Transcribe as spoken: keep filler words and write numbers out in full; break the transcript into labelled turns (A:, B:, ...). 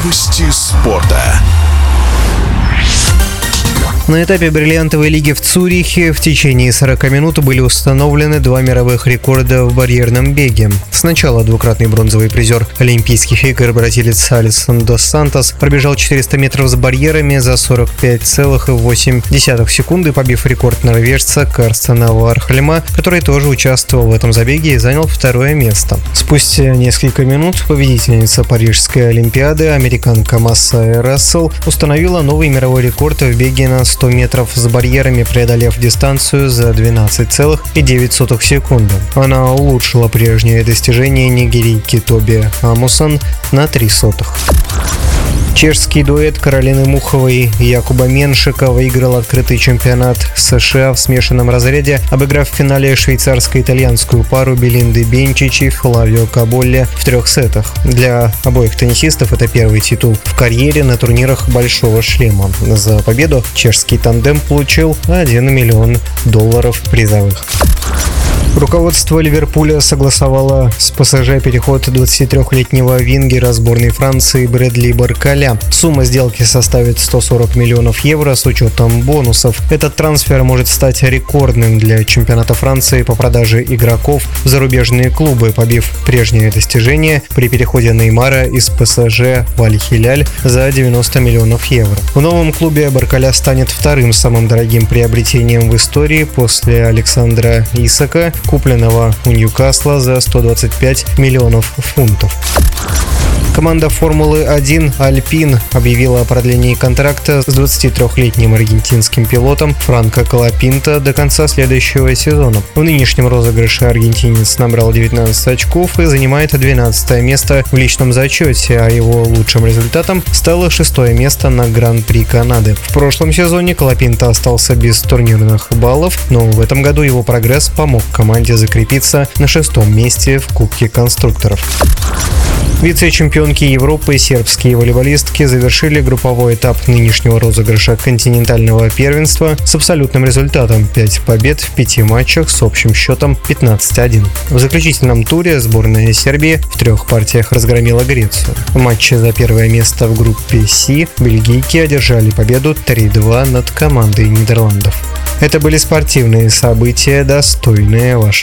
A: Новости спорта.
B: На этапе бриллиантовой лиги в Цюрихе в течение сорока минут были установлены два мировых рекорда в барьерном беге. Сначала двукратный бронзовый призер Олимпийских игр бразилец Алисон дос Сантос пробежал четыреста метров с барьерами за сорок пять целых восемь десятых секунды, побив рекорд норвежца Карстена Вархольма, который тоже участвовал в этом забеге и занял второе место. Спустя несколько минут победительница Парижской Олимпиады, американка Массай Рассел, установила новый мировой рекорд в беге на сто метров с барьерами, преодолев дистанцию за двенадцать целых девять десятых секунды. Она улучшила прежнее достижение нигерийки Тоби Амусон на три сотых. Чешский дуэт Каролины Муховой и Якуба Меншика выиграл открытый чемпионат США в смешанном разряде, обыграв в финале швейцарско-итальянскую пару Белинды Бенчич и Флавио Каболли в трех сетах. Для обоих теннисистов это первый титул в карьере на турнирах «Большого шлема». За победу чешский тандем получил один миллион долларов призовых. Руководство Ливерпуля согласовало с ПСЖ переход двадцатитрёхлетнего вингера сборной Франции Брэдли Барколя. Сумма сделки составит сто сорок миллионов евро с учетом бонусов. Этот трансфер может стать рекордным для чемпионата Франции по продаже игроков в зарубежные клубы, побив прежнее достижение при переходе Неймара из ПСЖ в Аль-Хиляль за девяносто миллионов евро. В новом клубе Барколя станет вторым самым дорогим приобретением в истории после Александра Исака, купленного у Ньюкасла за сто двадцать пять миллионов фунтов. Команда Формулы один Alpine объявила о продлении контракта с двадцатитрёхлетним аргентинским пилотом Франко Колапинто до конца следующего сезона. В нынешнем розыгрыше аргентинец набрал девятнадцать очков и занимает двенадцатое место в личном зачете, а его лучшим результатом стало шестое место на Гран-при Канады. В прошлом сезоне Колапинто остался без турнирных баллов, но в этом году его прогресс помог команде закрепиться на шестом месте в Кубке конструкторов. Вице-чемпионки Европы сербские волейболистки завершили групповой этап нынешнего розыгрыша континентального первенства с абсолютным результатом пять побед в пяти матчах с общим счетом пятнадцать один. В заключительном туре сборная Сербии в трех партиях разгромила Грецию. В матче за первое место в группе С бельгийки одержали победу три-два над командой Нидерландов. Это были спортивные события, достойные вашего